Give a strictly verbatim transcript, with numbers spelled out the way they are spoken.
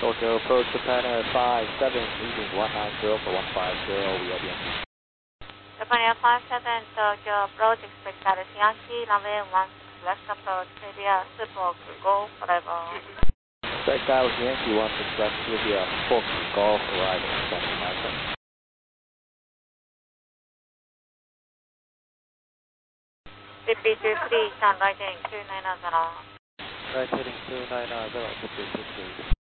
Tokyo approach Japan Air five seven, leaving one nine zero for one five zero, we are in. Japan Air five seven, Tokyo approach, expect status Yankee, runway one six left approach, India, Super Golf, whatever. Expect status Yankee one six left, India, Fox Golf, arriving at Sunny Mountain. C P two three, turn right heading two nine zero. Right heading two nine zero, C P two three.